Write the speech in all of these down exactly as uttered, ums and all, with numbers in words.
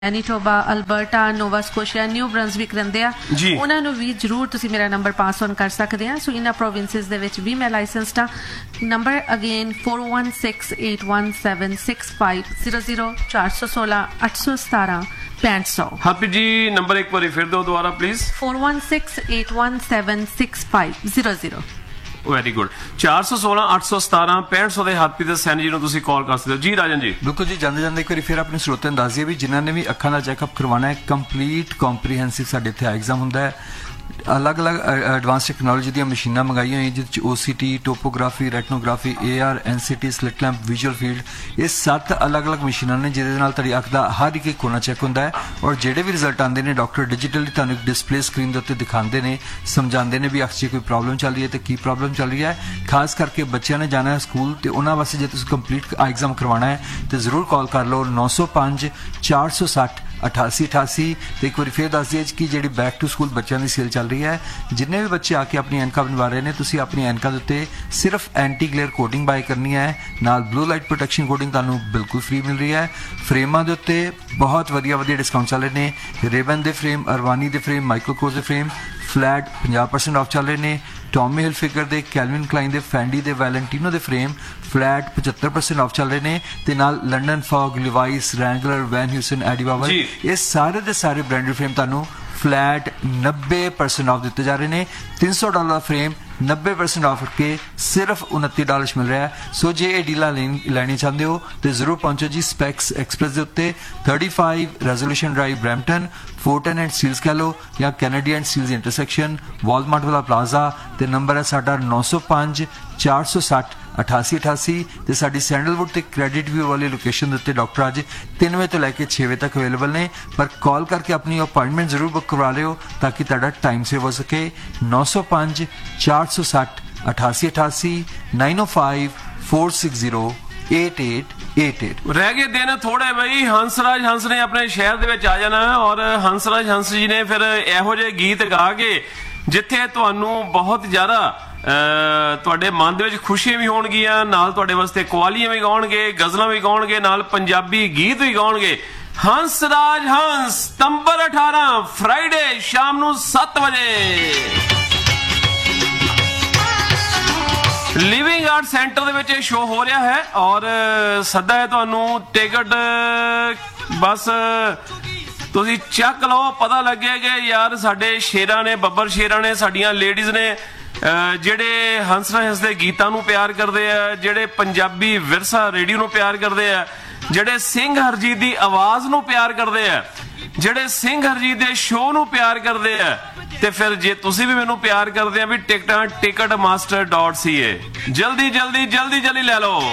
Manitoba, Alberta, ਨੋਵਾ Scotia, new ਬਰੰਜ਼ਵਿਕ ਰਹਿੰਦੇ ਆ ਉਹਨਾਂ ਨੂੰ ਵੀ ਜ਼ਰੂਰ ਤੁਸੀਂ ਮੇਰਾ ਨੰਬਰ ਪਾਸ ਔਨ ਕਰ ਸਕਦੇ ਆ। ਸੋ ਇਹਨਾਂ ਪ੍ਰੋਵਿੰਸਿਸ ਦੇ ਵਿੱਚ ਵੀ ਮੈਂ ਲਾਇਸੈਂਸਡ ਆ। Number again four one six eight one seven six five zero zero ਚਾਰ ਸੌ ਸੋਲਾਂ ਅੱਠ ਸੌ ਸਤਾਰਾਂ ਪੈਂਹਠ ਸੌ। ਹਰਪ੍ਰੀਤ ਜੀ ਨੰਬਰ ਇੱਕ ਵਾਰੀ ਫਿਰ ਦਿਓ ਦੁਬਾਰਾ please. four one six eight one seven six five zero zero। Very good. ਚਾਰ ਸੌ ਸੋਲਾਂ ਅੱਠ ਸੌ ਸਤਾਰਾਂ ਪੈਂਹਠ ਸੌ ਦੇ ਹਰਪ੍ਰੀਤ ਸੈਣੀ ਜੀ ਨੂੰ ਤੁਸੀਂ ਕਾਲ ਕਰ ਸਕਦੇ ਹੋ। ਜੀ ਰਾਜਨ ਜੀ। ਬਿਲਕੁਲ ਜੀ, ਜਾਂਦੇ ਜਾਂਦੇ ਇੱਕ ਵਾਰੀ ਫਿਰ ਆਪਣੇ ਸਰੋਤਿਆਂ ਨੂੰ ਦੱਸ ਦਈਏ ਵੀ ਜਿਨ੍ਹਾਂ ਨੇ ਵੀ ਅੱਖਾਂ ਦਾ ਚੈੱਕਅਪ ਕਰਵਾਉਣਾ ਹੈ, ਕੰਪਲੀਟ ਕੰਪਰੀਹੈਂਸਿਵ ਸਾਡੇ ਇੱਥੇ ਐਗਜ਼ਾਮ ਹੁੰਦਾ ਹੈ। ਅਲੱਗ ਅਲੱਗ ਐਡਵਾਂਸ ਟੈਕਨੋਲੋਜੀ ਦੀਆਂ ਮਸ਼ੀਨਾਂ ਮੰਗਾਈਆਂ ਹੋਈਆਂ ਜਿਹਦੇ 'ਚ ਓ C T, topography, ਰੈਟਨੋਗ੍ਰਾਫੀ, A R, N C T, slit lamp, visual field, ਇਹ ਸੱਤ ਅਲੱਗ ਅਲੱਗ ਮਸ਼ੀਨਾਂ ਨੇ ਜਿਹਦੇ ਨਾਲ ਤੁਹਾਡੀ ਅੱਖ ਦਾ ਹਰ ਇੱਕ ਕੋਨਾ ਚੈੱਕ ਹੁੰਦਾ ਹੈ। ਔਰ ਜਿਹੜੇ ਵੀ ਰਿਜ਼ਲਟ ਆਉਂਦੇ ਨੇ ਡਾਕਟਰ ਡਿਜੀਟਲੀ ਤੁਹਾਨੂੰ ਇੱਕ ਡਿਸਪਲੇ ਸਕਰੀਨ ਦੇ ਉੱਤੇ ਦਿਖਾਉਂਦੇ ਨੇ, ਸਮਝਾਉਂਦੇ ਨੇ ਵੀ ਅੱਖ 'ਚ ਕੋਈ ਪ੍ਰੋਬਲਮ ਚੱਲ ਰਹੀ ਹੈ ਤੇ ਕੀ ਪ੍ਰੋਬਲਮ ਚੱਲ ਰਹੀ ਹੈ। ਖਾਸ ਕਰਕੇ ਬੱਚਿਆਂ ਨੇ ਜਾਣਾ ਹੈ ਸਕੂਲ ਤੇ ਉਹਨਾਂ ਵਾਸਤੇ ਜੇ ਤੁਸੀਂ ਕੰਪਲੀਟ ਐਗਜ਼ਾਮ ਕਰਵਾਉਣਾ ਹੈ ਤੇ ਜ਼ਰੂਰ ਕਾਲ ਕਰ ਲਓ ਨੌ ਸੌ ਪੰਜ ਚਾਰ ਸੌ ਸੱਠ ਅਠਾਸੀ ਅਠਾਸੀ। ਤੇ ਇੱਕ ਵਾਰੀ ਫਿਰ ਦੱਸ ਦਈਏ ਕਿ ਜਿਹੜੀ ਬੈਕ ਟੂ ਸਕੂਲ ਬੱਚਿਆਂ ਦੀ ਸੇਲ ਚੱਲ ਰਹੀ ਹੈ, ਜਿੰਨੇ ਵੀ ਬੱਚੇ ਆ ਕੇ ਆਪਣੀ ਐਨਕਾਂ ਬਣਵਾ ਰਹੇ ਨੇ, ਤੁਸੀਂ ਆਪਣੀ ਐਨਕਾਂ ਦੇ ਉੱਤੇ ਸਿਰਫ ਐਂਟੀ ਗਲੇਅਰ ਕੋਟਿੰਗ ਬਾਏ ਕਰਨੀ ਹੈ, ਨਾਲ ਬਲੂ ਲਾਈਟ ਪ੍ਰੋਟੈਕਸ਼ਨ ਕੋਟਿੰਗ ਤੁਹਾਨੂੰ ਬਿਲਕੁਲ ਫ੍ਰੀ ਮਿਲ ਰਹੀ ਹੈ। ਫਰੇਮਾਂ ਦੇ ਉੱਤੇ ਬਹੁਤ ਵਧੀਆ ਵਧੀਆ ਡਿਸਕਾਊਂਟ ਚੱਲ ਰਹੇ ਨੇ। ਰੇਬਨ ਦੇ ਫਰੇਮ, ਅਰਵਾਨੀ ਦੇ ਫਰੇਮ, ਮਾਈਕਲ ਕੋਰਸ ਦੇ ਫਰੇਮ ਫਲੈਟ ਪੰਜਾਹ ਪਰਸੈਂਟ ਆਫ ਚੱਲ ਰਹੇ ਨੇ। ਟੌਮੀ ਹਿਲਫਿਗਰ ਦੇ, ਕੈਲਵਿਨ ਕਲਾਈਨ ਦੇ, ਫੈਂਡੀ ਦੇ, ਵੈਲੈਂਟੀਨੋ ਦੇ ਫਰੇਮ ਫਲੈਟ ਪਝੱਤਰ ਪਰਸੈਂਟ ਆਫ ਚੱਲ ਰਹੇ ਨੇ। ਤੇ ਨਾਲ ਲੰਡਨ ਫੌਗ, ਲਿਵਾਈਸ, ਰੈਂਗਲਰ, ਵੈਨ ਹਿਊਸਨ, ਐਡੀਬਾਬਰ, ਇਹ ਸਾਰੇ ਦੇ ਸਾਰੇ ਬ੍ਰਾਂਡਡ ਫਰੇਮ ਤੁਹਾਨੂੰ ਫਲੈਟ ਨੱਬੇ ਪਰਸੈਂਟ ਆਫ ਦਿੱਤੇ ਜਾ ਰਹੇ ਨੇ। ਤਿੰਨ ਸੌ ਡਾਲਰ ਦਾ ਫਰੇਮ ਨੱਬੇ ਪਰਸੈਂਟ ਆਫ ਕੇ ਸਿਰਫ ਉਨੱਤੀ ਡਾਲਰ 'ਚ ਮਿਲ ਰਿਹਾ ਹੈ। ਸੋ ਜੇ ਇਹ ਡੀਲਾਂ ਲੈਣੀ ਚਾਹੁੰਦੇ ਹੋ ਤੇ ਜ਼ਰੂਰ ਪਹੁੰਚੋ ਜੀ ਸਪੈਕਸ ਐਕਸਪ੍ਰੈਸ ਦੇ ਉੱਤੇ, thirty-five resolution drive, Brampton, ਫੋਰਟਨ and Steeles ਕਹਿ ਲਓ ਜਾਂ Kennedy and Steeles intersection, Walmart ਵਾਲਾ ਪਲਾਜ਼ਾ। ਤੇ ਨੰਬਰ ਹੈ ਸਾਡਾ ਨੌ ਸੌ ਪੰਜ ਚਾਰ ਸੌ ਸੱਠ ਅਠਾਸੀ ਅਠਾਸੀ। ਤੇ ਸਾਡੀ ਸੈਂਡਲਵੁੱਡ ਤੇ ਕ੍ਰੈਡਿਟ ਵਿਊ ਵਾਲੀ ਲੋਕੇਸ਼ਨ ਦੇ ਉੱਤੇ ਡਾਕਟਰ ਅੱਜ ਤਿੰਨ ਵਜੇ ਤੋਂ ਲੈ ਕੇ ਛੇ ਵਜੇ ਤੱਕ ਅਵੇਲੇਬਲ ਨੇ। ਪਰ ਕਾਲ ਕਰਕੇ ਆਪਣੀ ਅਪਾਇੰਟਮੈਂਟ ਜ਼ਰੂਰ ਬੁੱਕ ਕਰਵਾ ਲਿਓ ਤਾਂ ਕਿ ਤੁਹਾਡਾ ਟਾਈਮ ਸੇਵ ਹੋ ਸਕੇ। ਨੌ ਸੌ ਪੰਜ ਚਾਰ ਸੌ ਸੱਠ ਅਠਾਸੀ ਅਠਾਸੀ nine oh five four six zero eight eight eight eight। ਰਹਿ ਗਏ ਦਿਨ ਥੋੜੇ ਬਈ। ਹੰਸਰਾਜ ਹੰਸ ਨੇ ਆਪਣੇ ਸ਼ਹਿਰ ਦੇ ਵਿੱਚ ਆ ਜਾਣਾ ਔਰ ਹੰਸਰਾਜ ਹੰਸ ਜੀ ਨੇ ਫਿਰ ਇਹੋ ਜਿਹੇ ਗੀਤ ਗਾ ਕੇ ਜਿੱਥੇ ਤੁਹਾਨੂੰ ਬਹੁਤ ਜ਼ਿਆਦਾ ਤੁਹਾਡੇ ਮਨ ਦੇ ਵਿੱਚ ਖੁਸ਼ੀਆਂ ਵੀ ਹੋਣਗੀਆਂ, ਨਾਲ ਤੁਹਾਡੇ ਵਾਸਤੇ ਕਵਾਲੀਆਂ ਵੀ ਗਾਉਣਗੇ, ਗਜ਼ਲਾਂ ਵੀ ਗਾਉਣਗੇ, ਨਾਲ ਪੰਜਾਬੀ ਗੀਤ ਵੀ ਗਾਉਣਗੇ। ਹੰਸਰਾਜ ਹੰਸ ਸਤੰਬਰ ਅਠਾਰਾਂ ਫਰਾਈਡੇ ਸ਼ਾਮ ਨੂੰ ਸੱਤ ਵਜੇ ਲਿਵਿੰਗ ਆਰਟ ਸੈਂਟਰ ਦੇ ਵਿੱਚ ਇਹ ਸ਼ੋਅ ਹੋ ਰਿਹਾ ਹੈ ਔਰ ਸੱਦਾ ਹੈ ਤੁਹਾਨੂੰ। ਟਿਕਟ ਬਸ ਤੁਸੀਂ ਚੱਕ ਲਓ, ਪਤਾ ਲੱਗੇਗਾ ਯਾਰ ਸਾਡੇ ਸ਼ੇਰਾਂ ਨੇ, ਬੱਬਰ ਸ਼ੇਰਾਂ ਨੇ, ਸਾਡੀਆਂ ਲੇਡੀਜ਼ ਨੇ ਜਿਹੜੇ ਹੰਸਰਾਜ ਹੰਸ ਦੇ ਗੀਤਾਂ ਨੂੰ ਪਿਆਰ ਕਰਦੇ ਆ, ਜਿਹੜੇ ਪੰਜਾਬੀ ਵਿਰਸਾ ਰੇਡੀਓ ਨੂੰ ਪਿਆਰ ਕਰਦੇ ਆ, ਜਿਹੜੇ ਸਿੰਘ ਹਰਜੀਤ ਦੀ ਆਵਾਜ਼ ਨੂੰ ਪਿਆਰ ਕਰਦੇ ਆ, ਜਿਹੜੇ ਸਿੰਘ ਹਰਜੀਤ ਦੇ ਸ਼ੋਅ ਨੂੰ ਪਿਆਰ ਕਰਦੇ ਆ। ਤੇ ਫਿਰ ਜੇ ਤੁਸੀਂ ਵੀ ਮੈਨੂੰ ਪਿਆਰ ਕਰਦੇ ਆ ਵੀ ਟਿਕਟਾਂ ਟਿਕਟ ਮਾਸਟਰ ਡਾਟ ਸੀ ਏ ਜਲਦੀ ਜਲਦੀ ਜਲਦੀ ਜਲਦੀ ਲੈ ਲਓ।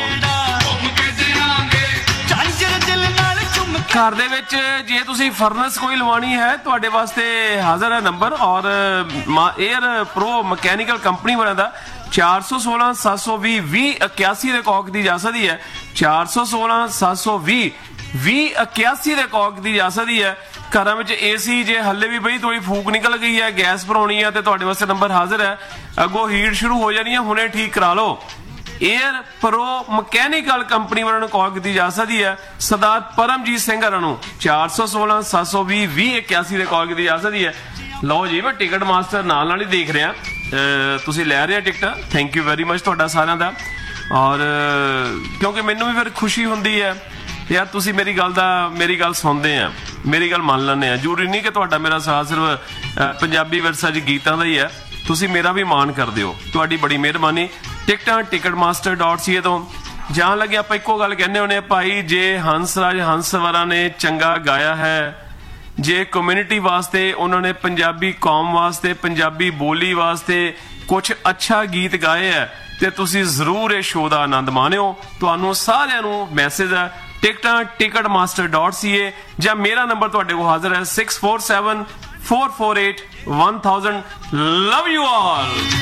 ਘਰ ਦੇ ਵਿੱਚ ਜੇ ਤੁਸੀਂ ਫਰਨਸ ਕੋਈ ਲਵਾਉਣੀ ਹੈ ਤੁਹਾਡੇ ਵਾਸਤੇ ਹਾਜ਼ਰ ਹੈ ਨੰਬਰ। ਔਰ 에ਅਰ ਪ੍ਰੋ ਮਕੈਨੀਕਲ ਕੰਪਨੀ ਵਾਲਿਆਂ ਦਾ ਚਾਰ ਸੌ ਸੋਲਾਂ ਸੱਤ ਸੌ ਵੀਹ ਵੀਹ ਇਕਿਆਸੀ ਦੇ ਕੌਕ ਦੀ ਜਾ ਸਕਦੀ ਹੈ। ਚਾਰ ਸੌ ਸੋਲਾਂ ਸੱਤ ਸੌ ਵੀਹ ਵੀਹ ਇਕਿਆਸੀ ਦੇ ਕੌਕ ਦੀ ਜਾ ਸਕਦੀ ਹੈ। ਘਰਾਂ ਵਿੱਚ ਏਸੀ ਜੇ ਹੱਲੇ ਵੀ ਬਈ ਥੋੜੀ ਫੂਕ ਨਿਕਲ ਗਈ ਹੈ, ਗੈਸ ਭਰਾਉਣੀ ਹੈ ਤੇ ਤੁਹਾਡੇ ਵਾਸਤੇ ਨੰਬਰ ਹਾਜ਼ਰ ਹੈ। ਅੱਗੋਂ ਹੀਟ ਸ਼ੁਰੂ ਹੋ ਜਾਣੀ ਹੈ, ਹੁਣੇ ਠੀਕ ਕਰਾ ਲਓ। 에ਅਰ ਪ੍ਰੋ ਮਕੈਨੀਕਲ ਕੰਪਨੀ ਵਾਲਿਆਂ ਨੂੰ ਕਾਲ ਕੀਤੀ ਜਾ ਸਕਦੀ ਹੈ। ਸਰਦਾਰ ਪਰਮਜੀਤ ਸਿੰਘ ਹਰਾਂ ਨੂੰ ਚਾਰ ਸੌ ਸੋਲਾਂ ਸੱਤ ਸੌ ਵੀਹ ਵੀਹ ਇਕਿਆਸੀ ਦੇ ਕਾਲ ਕੀਤੀ ਜਾ ਸਕਦੀ ਹੈ। ਲਓ ਜੀ, ਮੈਂ ਟਿਕਟ ਮਾਸਟਰ ਨਾਲ ਨਾਲ ਹੀ ਦੇਖ ਰਿਹਾ, ਤੁਸੀਂ ਲੈ ਰਹੇ ਟਿਕਟਾਂ। ਥੈਂਕ ਯੂ ਵੈਰੀ ਮਚ ਤੁਹਾਡਾ ਸਾਰਿਆਂ ਦਾ। ਔਰ ਕਿਉਂਕਿ ਮੈਨੂੰ ਵੀ ਫਿਰ ਖੁਸ਼ੀ ਹੁੰਦੀ ਹੈ ਯਾਰ ਤੁਸੀਂ ਮੇਰੀ ਗੱਲ ਦਾ ਮੇਰੀ ਗੱਲ ਸੁਣਦੇ ਆ, ਮੇਰੀ ਗੱਲ ਮੰਨ ਲੈਂਦੇ ਆ। ਜ਼ਰੂਰੀ ਨਹੀਂ ਕਿ ਤੁਹਾਡਾ ਮੇਰਾ ਸਾਥ ਸਿਰਫ ਪੰਜਾਬੀ ਵਿਰਸਾ ਜੀ ਗੀਤਾਂ ਦਾ ਹੀ ਹੈ, ਤੁਸੀਂ ਮੇਰਾ ਵੀ ਮਾਣ ਕਰਦੇ ਹੋ। ਤੁਹਾਡੀ ਬੜੀ ਮਿਹਰਬਾਨੀ। ਟਿਕਟਾਂ ਟਿਕਟ ਮਾਸਟਰ ਡਾਟ ਸੀ ਏ ਤੋਂ ਜਾਣ ਲੱਗੇ ਆਪਾਂ ਇੱਕੋ ਗੱਲ ਕਹਿੰਦੇ ਹੁੰਦੇ ਭਾਈ, ਜੇ ਹੰਸਰਾਜ ਹੰਸਵਰਾਂ ਨੇ ਚੰਗਾ ਗਾਇਆ ਹੈ, ਜੇ ਕਮਿਊਨਿਟੀ ਵਾਸਤੇ ਉਹਨਾਂ ਨੇ ਪੰਜਾਬੀ ਕੌਮ ਵਾਸਤੇ, ਪੰਜਾਬੀ ਬੋਲੀ ਵਾਸਤੇ ਕੁਝ ਅੱਛਾ ਗੀਤ ਗਾਏ ਹੈ ਤੇ ਤੁਸੀਂ ਜ਼ਰੂਰ ਇਹ ਸ਼ੋਅ ਦਾ ਆਨੰਦ ਮਾਣਿਓ। ਤੁਹਾਨੂੰ ਸਾਰਿਆਂ ਨੂੰ ਮੈਸੇਜ ਹੈ ਟਿਕਟਾਂ ਟਿਕਟ ਮਾਸਟਰ ਡਾਟ ਸੀ ਏ ਜਾਂ ਮੇਰਾ ਨੰਬਰ ਤੁਹਾਡੇ ਕੋਲ ਹਾਜ਼ਰ ਹੈ six four seven four four eight one thousand। Love you all.